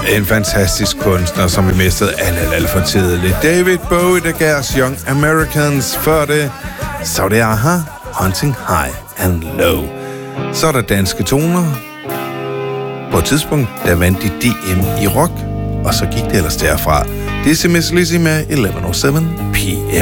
En fantastisk kunstner, som vi mistede alt for tidligt. David Bowie, der gav os Young Americans. Før det, så det Aha, Hunting High and Low. Så er der danske toner. På et tidspunkt, der vandt de DM i rock, og så gik det ellers derfra. Det er Miss Lizzy med 11:07 p.m.